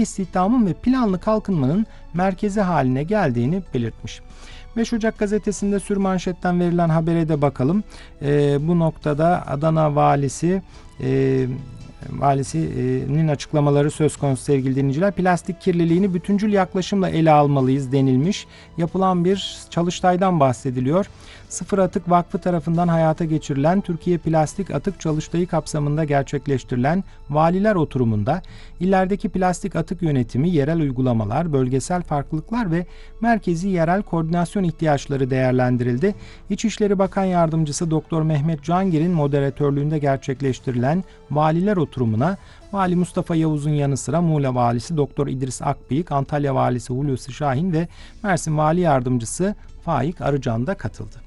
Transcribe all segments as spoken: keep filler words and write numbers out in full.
istihdamın ve planlı kalkınmanın merkezi haline geldiğini belirtmiş. beş Ocak gazetesinde sürmanşetten verilen habere de bakalım. E, bu noktada Adana valisi e, Valisinin açıklamaları söz konusu sevgili dinleyiciler. Plastik kirliliğini bütüncül yaklaşımla ele almalıyız denilmiş. Yapılan bir çalıştaydan bahsediliyor. Sıfır Atık Vakfı tarafından hayata geçirilen Türkiye Plastik Atık Çalıştayı kapsamında gerçekleştirilen valiler oturumunda illerdeki plastik atık yönetimi, yerel uygulamalar, bölgesel farklılıklar ve merkezi yerel koordinasyon ihtiyaçları değerlendirildi. İçişleri Bakan Yardımcısı Doktor Mehmet Cangir'in moderatörlüğünde gerçekleştirilen valiler oturumuna Vali Mustafa Yavuz'un yanı sıra Muğla Valisi Doktor İdris Akbıyık, Antalya Valisi Hulusi Şahin ve Mersin Vali Yardımcısı Faik Arıcan da katıldı.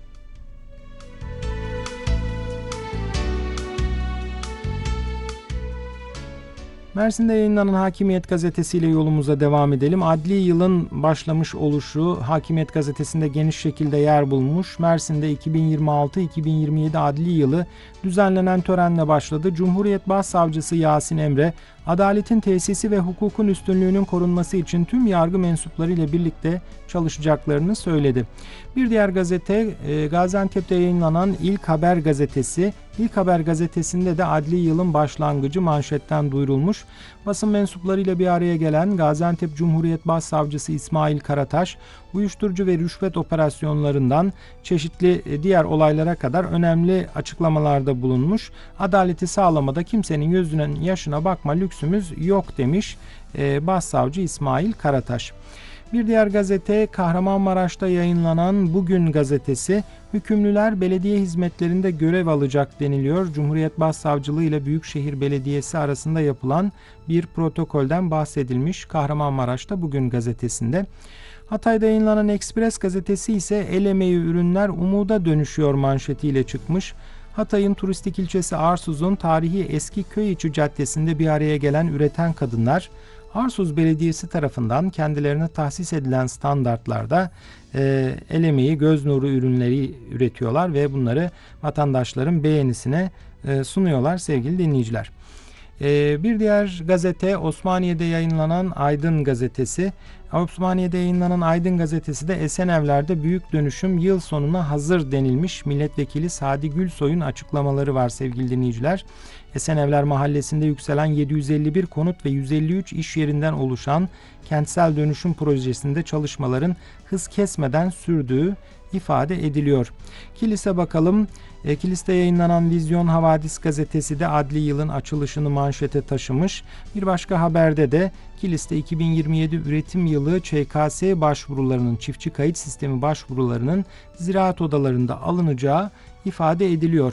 Mersin'de yayınlanan Hakimiyet gazetesiyle yolumuza devam edelim. Adli yılın başlamış oluşu Hakimiyet gazetesinde geniş şekilde yer bulmuş. Mersin'de iki bin yirmi altı iki bin yirmi yedi adli yılı düzenlenen törenle başladı. Cumhuriyet Başsavcısı Yasin Emre, adaletin tesisi ve hukukun üstünlüğünün korunması için tüm yargı mensupları ile birlikte çalışacaklarını söyledi. Bir diğer gazete Gaziantep'te yayınlanan İlk Haber gazetesi. İlk Haber gazetesinde de adli yılın başlangıcı manşetten duyurulmuş. Basın mensuplarıyla bir araya gelen Gaziantep Cumhuriyet Başsavcısı İsmail Karataş, uyuşturucu ve rüşvet operasyonlarından çeşitli diğer olaylara kadar önemli açıklamalarda bulunmuş. Adaleti sağlamada kimsenin gözünün yaşına bakma lüksümüz yok demiş e, Başsavcı İsmail Karataş. Bir diğer gazete Kahramanmaraş'ta yayınlanan Bugün gazetesi. Hükümlüler belediye hizmetlerinde görev alacak deniliyor. Cumhuriyet Başsavcılığı ile Büyükşehir Belediyesi arasında yapılan bir protokolden bahsedilmiş Kahramanmaraş'ta Bugün gazetesinde. Hatay'da yayınlanan Ekspres gazetesi ise el emeği ürünler umuda dönüşüyor manşetiyle çıkmış. Hatay'ın turistik ilçesi Arsuz'un tarihi eski köy içi caddesinde bir araya gelen üreten kadınlar, Arsuz Belediyesi tarafından kendilerine tahsis edilen standartlarda e, el emeği, göz nuru ürünleri üretiyorlar ve bunları vatandaşların beğenisine e, sunuyorlar sevgili dinleyiciler. E, bir diğer gazete Osmaniye'de yayınlanan Aydın gazetesi. Osmaniye'de yayınlanan Aydın gazetesi de Esenevler'de büyük dönüşüm yıl sonuna hazır denilmiş. Milletvekili Sadi Gülsoy'un açıklamaları var sevgili dinleyiciler. Esenevler Mahallesi'nde yükselen yedi yüz elli bir konut ve yüz elli üç iş yerinden oluşan kentsel dönüşüm projesinde çalışmaların hız kesmeden sürdüğü ifade ediliyor. Kilis'e bakalım. E, Kilis'te yayınlanan Vizyon Havadis gazetesi de adli yılın açılışını manşete taşımış. Bir başka haberde de Kilis'te iki bin yirmi yedi üretim yılı Ç K S başvurularının, çiftçi kayıt sistemi başvurularının ziraat odalarında alınacağı ifade ediliyor.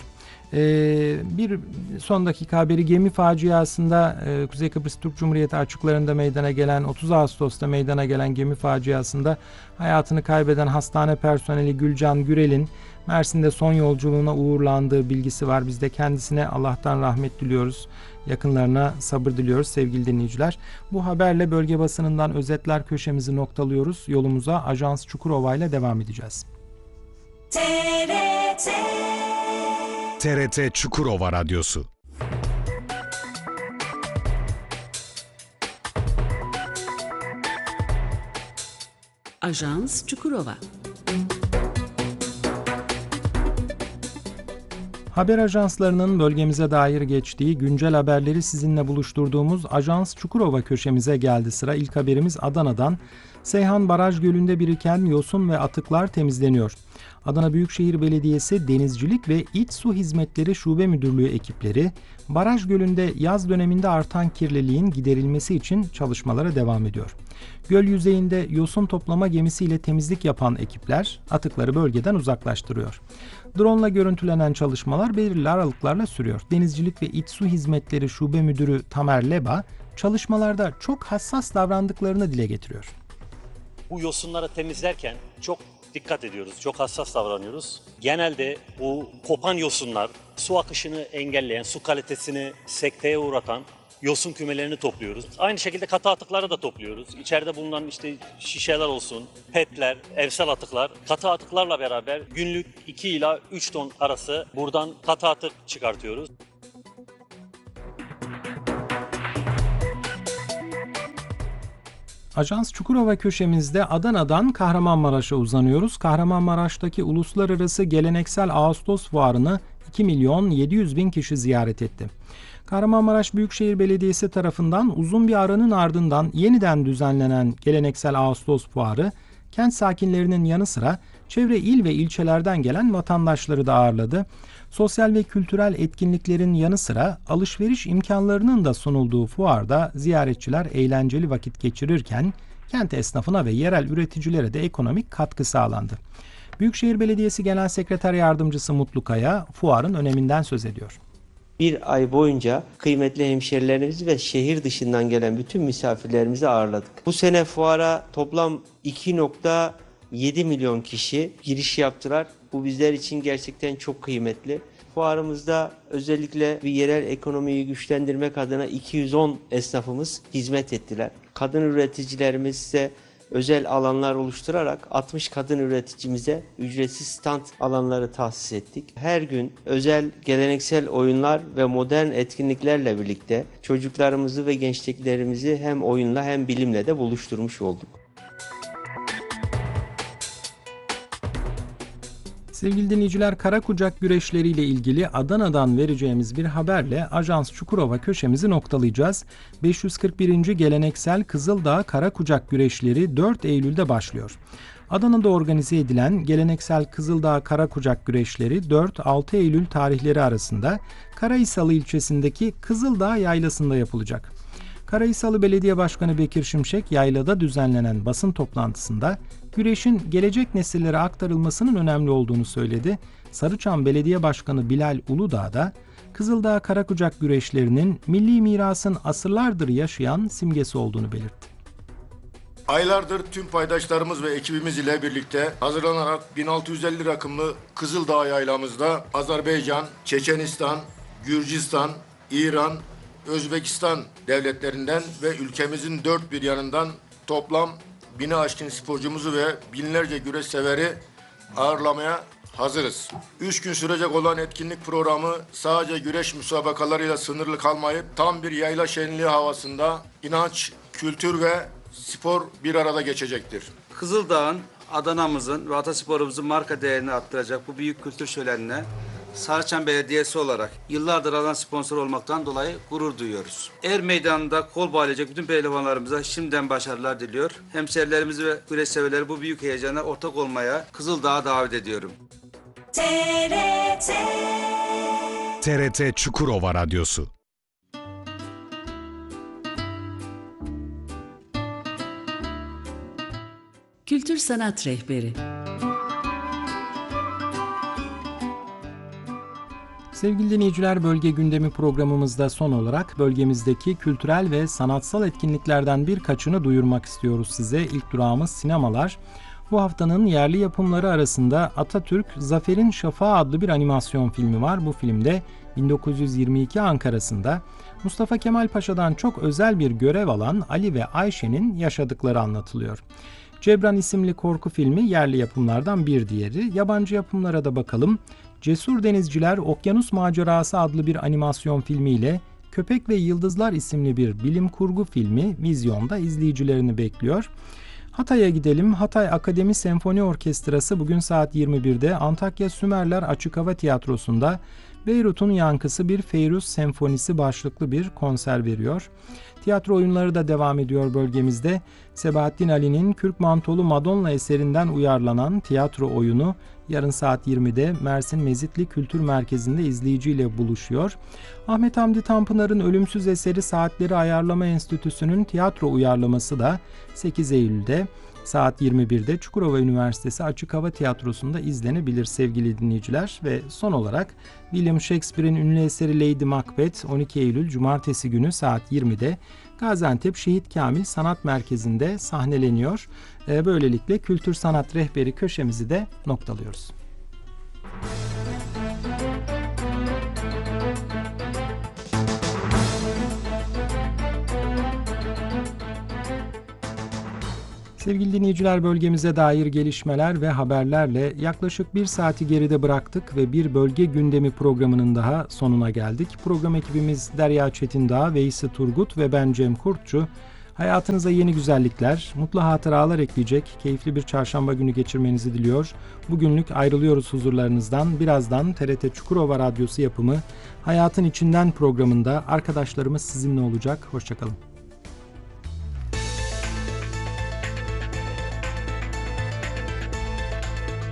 Ee, bir son dakika haberi gemi faciasında e, Kuzey Kıbrıs Türk Cumhuriyeti açıklarında meydana gelen otuz Ağustos'ta meydana gelen gemi faciasında hayatını kaybeden hastane personeli Gülcan Gürel'in Mersin'de son yolculuğuna uğurlandığı bilgisi var. Biz de kendisine Allah'tan rahmet diliyoruz. Yakınlarına sabır diliyoruz sevgili dinleyiciler. Bu haberle bölge basınından özetler köşemizi noktalıyoruz. Yolumuza Ajans Çukurova ile devam edeceğiz. T R T T R T Çukurova Radyosu. Ajans Çukurova. Haber ajanslarının bölgemize dair geçtiği güncel haberleri sizinle buluşturduğumuz Ajans Çukurova köşemize geldi sıra. İlk haberimiz Adana'dan. Seyhan Baraj Gölü'nde biriken yosun ve atıklar temizleniyor. Adana Büyükşehir Belediyesi Denizcilik ve İç Su Hizmetleri Şube Müdürlüğü ekipleri Baraj Gölü'nde yaz döneminde artan kirliliğin giderilmesi için çalışmalara devam ediyor. Göl yüzeyinde yosun toplama gemisiyle temizlik yapan ekipler atıkları bölgeden uzaklaştırıyor. Drone'la görüntülenen çalışmalar belirli aralıklarla sürüyor. Denizcilik ve İç Su Hizmetleri Şube Müdürü Tamer Leba çalışmalarda çok hassas davrandıklarını dile getiriyor. Bu yosunları temizlerken çok dikkat ediyoruz, çok hassas davranıyoruz. Genelde bu kopan yosunlar su akışını engelleyen, su kalitesini sekteye uğratan yosun kümelerini topluyoruz. Aynı şekilde katı atıkları da topluyoruz. İçeride bulunan işte şişeler olsun, petler, evsel atıklar, katı atıklarla beraber günlük iki ila üç ton arası buradan katı atık çıkartıyoruz. Ajans Çukurova köşemizde Adana'dan Kahramanmaraş'a uzanıyoruz. Kahramanmaraş'taki uluslararası geleneksel Ağustos fuarını iki milyon yedi yüz bin kişi ziyaret etti. Kahramanmaraş Büyükşehir Belediyesi tarafından uzun bir aranın ardından yeniden düzenlenen geleneksel Ağustos fuarı, kent sakinlerinin yanı sıra çevre il ve ilçelerden gelen vatandaşları da ağırladı. Sosyal ve kültürel etkinliklerin yanı sıra alışveriş imkanlarının da sunulduğu fuarda ziyaretçiler eğlenceli vakit geçirirken kent esnafına ve yerel üreticilere de ekonomik katkı sağlandı. Büyükşehir Belediyesi Genel Sekreter Yardımcısı Mutlu Kaya fuarın öneminden söz ediyor. Bir ay boyunca kıymetli hemşerilerimizi ve şehir dışından gelen bütün misafirlerimizi ağırladık. Bu sene fuara toplam iki nokta yedi milyon kişi giriş yaptılar. Bu bizler için gerçekten çok kıymetli. Fuarımızda özellikle bir yerel ekonomiyi güçlendirmek adına iki yüz on esnafımız hizmet ettiler. Kadın üreticilerimiz ise özel alanlar oluşturarak altmış kadın üreticimize ücretsiz stand alanları tahsis ettik. Her gün özel geleneksel oyunlar ve modern etkinliklerle birlikte çocuklarımızı ve gençliklerimizi hem oyunla hem bilimle de buluşturmuş olduk. Sevgili dinleyiciler, Karakucak güreşleriyle ilgili Adana'dan vereceğimiz bir haberle Ajans Çukurova köşemizi noktalayacağız. beş yüz kırk birinci geleneksel Kızıldağ Karakucak güreşleri dört Eylül'de başlıyor. Adana'da organize edilen geleneksel Kızıldağ Karakucak güreşleri dört altı Eylül tarihleri arasında Karahisalı ilçesindeki Kızıldağ Yaylası'nda yapılacak. Karahisalı Belediye Başkanı Bekir Şimşek, yaylada düzenlenen basın toplantısında güreşin gelecek nesillere aktarılmasının önemli olduğunu söyledi. Sarıçam Belediye Başkanı Bilal Uludağ da Kızıldağ Karakucak güreşlerinin milli mirasın asırlardır yaşayan simgesi olduğunu belirtti. Aylardır tüm paydaşlarımız ve ekibimiz ile birlikte hazırlanarak bin altı yüz elli rakımlı Kızıldağ yaylamızda Azerbaycan, Çeçenistan, Gürcistan, İran, Özbekistan devletlerinden ve ülkemizin dört bir yanından toplam bini aşkın sporcumuzu ve binlerce güreş severi ağırlamaya hazırız. Üç gün sürecek olan etkinlik programı sadece güreş müsabakalarıyla sınırlı kalmayıp tam bir yayla şenliği havasında inanç, kültür ve spor bir arada geçecektir. Kızıldağ'ın, Adana'mızın ve Ataspor'umuzun marka değerini arttıracak bu büyük kültür şölenine Sarıçam Belediyesi olarak yıllardır alan sponsor olmaktan dolayı gurur duyuyoruz. Er meydanında kol bağlayacak bütün pehlivanlarımıza şimdiden başarılar diliyor. Hemşerilerimizi ve güreş severleri bu büyük heyecana ortak olmaya Kızıldağ'a davet ediyorum. T R T T R T Çukurova Radyosu. Kültür Sanat Rehberi. Sevgili dinleyiciler, bölge gündemi programımızda son olarak bölgemizdeki kültürel ve sanatsal etkinliklerden birkaçını duyurmak istiyoruz size. İlk durağımız sinemalar. Bu haftanın yerli yapımları arasında Atatürk Zafer'in Şafağı adlı bir animasyon filmi var. Bu filmde bin dokuz yüz yirmi iki Ankara'sında Mustafa Kemal Paşa'dan çok özel bir görev alan Ali ve Ayşe'nin yaşadıkları anlatılıyor. Cebran isimli korku filmi yerli yapımlardan bir diğeri. Yabancı yapımlara da bakalım. Cesur Denizciler Okyanus Macerası adlı bir animasyon filmiyle Köpek ve Yıldızlar isimli bir bilim kurgu filmi vizyonda izleyicilerini bekliyor. Hatay'a gidelim. Hatay Akademi Senfoni Orkestrası bugün saat yirmi birde Antakya Sümerler Açık Hava Tiyatrosu'nda Beyrut'un Yankısı bir Feyruz Senfonisi başlıklı bir konser veriyor. Tiyatro oyunları da devam ediyor bölgemizde. Sebahattin Ali'nin Kürk Mantolu Madonna eserinden uyarlanan tiyatro oyunu yarın saat yirmide Mersin Mezitli Kültür Merkezi'nde izleyiciyle buluşuyor. Ahmet Hamdi Tanpınar'ın ölümsüz eseri Saatleri Ayarlama Enstitüsü'nün tiyatro uyarlaması da sekiz Eylül'de saat yirmi birde Çukurova Üniversitesi Açık Hava Tiyatrosu'nda izlenebilir sevgili dinleyiciler. Ve son olarak William Shakespeare'in ünlü eseri Lady Macbeth on iki Eylül Cumartesi günü saat yirmide Gaziantep Şehit Kamil Sanat Merkezi'nde sahneleniyor. Böylelikle Kültür Sanat Rehberi köşemizi de noktalıyoruz. Sevgili dinleyiciler, bölgemize dair gelişmeler ve haberlerle yaklaşık bir saati geride bıraktık ve bir bölge gündemi programının daha sonuna geldik. Program ekibimiz Derya Çetindağ, Veysi Turgut ve ben Cem Kurtçu. Hayatınıza yeni güzellikler, mutlu hatıralar ekleyecek keyifli bir çarşamba günü geçirmenizi diliyor. Bugünlük ayrılıyoruz huzurlarınızdan. Birazdan T R T Çukurova Radyosu yapımı Hayatın İçinden programında arkadaşlarımız sizinle olacak. Hoşçakalın.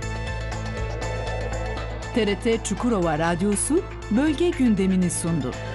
T R T Çukurova Radyosu bölge gündemini sundu.